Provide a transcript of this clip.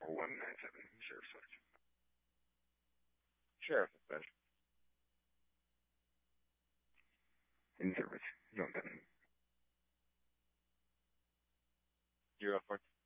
4197, Sheriff's Search. Sheriff Dispatch. In service. Zone 10. 04.